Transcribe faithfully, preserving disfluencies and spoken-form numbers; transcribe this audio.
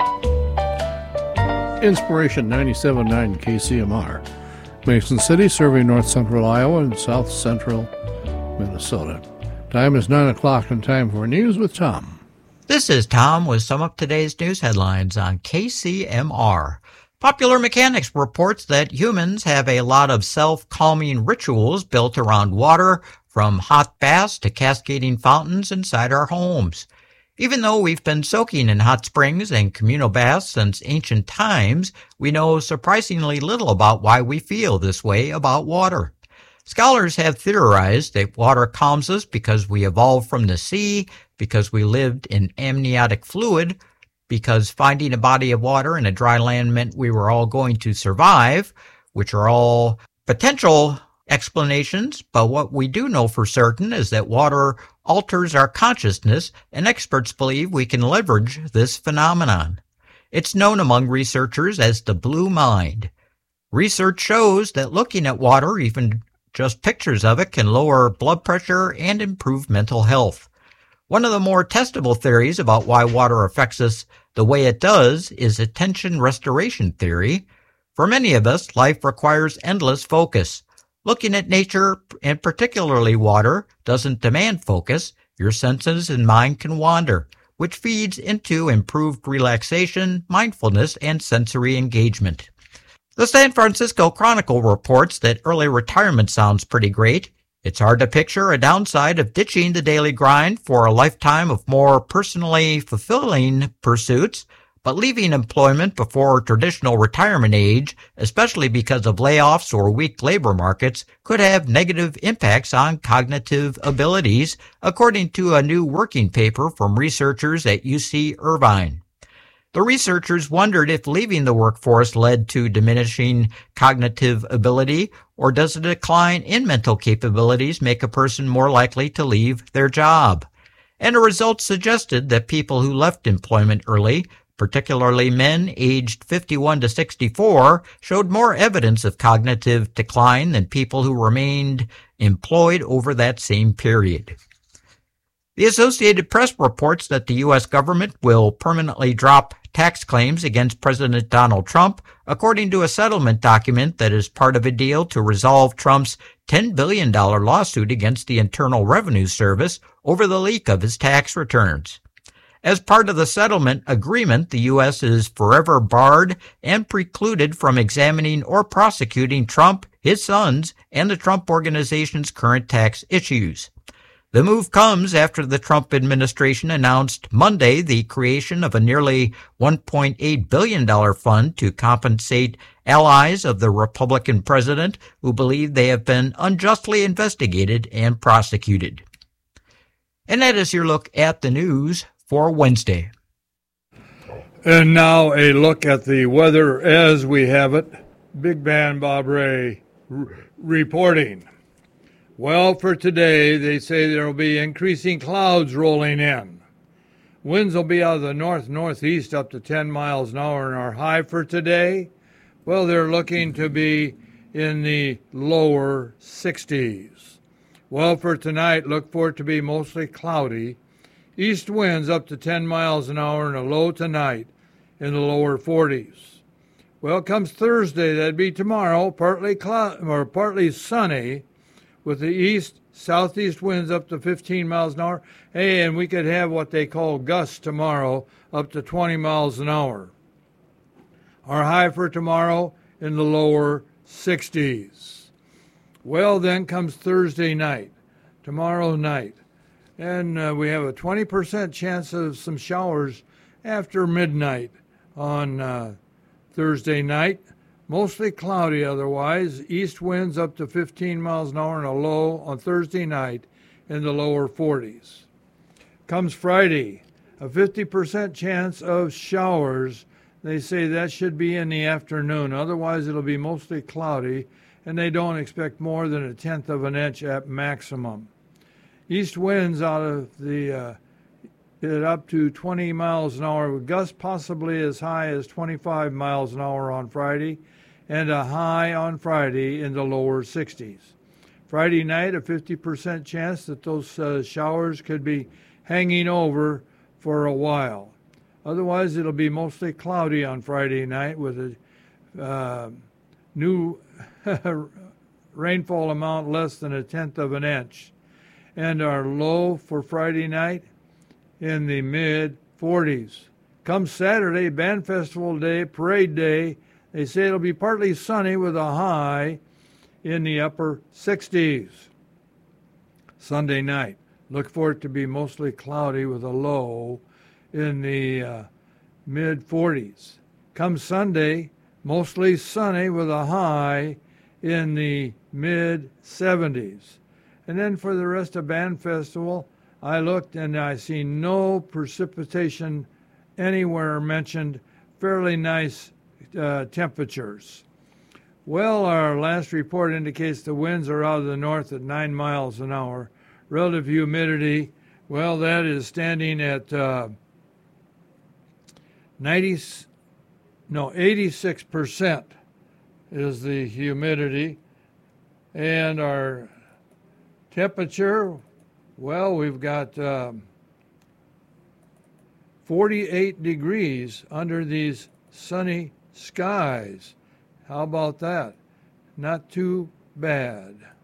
Inspiration ninety-seven point nine K C M R. Mason City, serving north central Iowa and south central Minnesota. Time is nine o'clock and time for news with Tom. This is Tom with some of today's news headlines on K C M R. Popular Mechanics reports that humans have a lot of self-calming rituals built around water, from hot baths to cascading fountains inside our homes. Even though we've been soaking in hot springs and communal baths since ancient times, we know surprisingly little about why we feel this way about water. Scholars have theorized that water calms us because we evolved from the sea, because we lived in amniotic fluid, because finding a body of water in a dry land meant we were all going to survive, which are all potential explanations, but what we do know for certain is that water alters our consciousness, and experts believe we can leverage this phenomenon. It's known among researchers as the blue mind. Research shows that looking at water, even just pictures of it, can lower blood pressure and improve mental health. One of the more testable theories about why water affects us the way it does is attention restoration theory. For many of us, life requires endless focus. Looking at nature, and particularly water, doesn't demand focus. Your senses and mind can wander, which feeds into improved relaxation, mindfulness, and sensory engagement. The San Francisco Chronicle reports that early retirement sounds pretty great. It's hard to picture a downside of ditching the daily grind for a lifetime of more personally fulfilling pursuits, but leaving employment before traditional retirement age, especially because of layoffs or weak labor markets, could have negative impacts on cognitive abilities, according to a new working paper from researchers at U C Irvine. The researchers wondered if leaving the workforce led to diminishing cognitive ability, or does a decline in mental capabilities make a person more likely to leave their job? And the results suggested that people who left employment early, particularly men aged fifty-one to sixty-four, showed more evidence of cognitive decline than people who remained employed over that same period. The Associated Press reports that the U S government will permanently drop tax claims against President Donald Trump, according to a settlement document that is part of a deal to resolve Trump's ten billion dollars lawsuit against the Internal Revenue Service over the leak of his tax returns. As part of the settlement agreement, the U S is forever barred and precluded from examining or prosecuting Trump, his sons, and the Trump Organization's current tax issues. The move comes after the Trump administration announced Monday the creation of a nearly one point eight billion dollars fund to compensate allies of the Republican president who believe they have been unjustly investigated and prosecuted. And that is your look at the news for Wednesday. And now a look at the weather as we have it. Big Band Bob Ray r- reporting. Well, for today, they say there will be increasing clouds rolling in. Winds will be out of the north-northeast up to ten miles an hour, and our high for today, well, they're looking to be in the lower sixties. Well, for tonight, look for it to be mostly cloudy. East winds up to ten miles an hour and a low tonight in the lower forties. Well, comes Thursday, that'd be tomorrow, partly cloud or partly sunny, with the east southeast winds up to fifteen miles an hour. Hey, and we could have what they call gusts tomorrow, up to twenty miles an hour. Our high for tomorrow in the lower sixties. Well, then comes Thursday night, tomorrow night. And uh, we have a twenty percent chance of some showers after midnight on uh, Thursday night. Mostly cloudy otherwise. East winds up to fifteen miles an hour and a low on Thursday night in the lower forties. Comes Friday, a fifty percent chance of showers. They say that should be in the afternoon. Otherwise, it'll be mostly cloudy, and they don't expect more than a tenth of an inch at maximum. East winds out of the uh, it up to twenty miles an hour, with gusts possibly as high as twenty-five miles an hour on Friday, and a high on Friday in the lower sixties. Friday night, a fifty percent chance that those uh, showers could be hanging over for a while. Otherwise, it'll be mostly cloudy on Friday night with a uh, new rainfall amount less than a tenth of an inch. And our low for Friday night in the mid forties. Come Saturday, Band Festival Day, Parade Day, they say it'll be partly sunny with a high in the upper sixties. Sunday night, look for it to be mostly cloudy with a low in the uh, mid forties. Come Sunday, mostly sunny with a high in the mid seventies. And then for the rest of Band Festival, I looked and I see no precipitation anywhere mentioned. Fairly nice uh, temperatures. Well, our last report indicates the winds are out of the north at nine miles an hour. Relative humidity, well, that is standing at uh, ninety, no, eighty-six percent is the humidity. And our temperature, well, we've got um, forty-eight degrees under these sunny skies. How about that? Not too bad.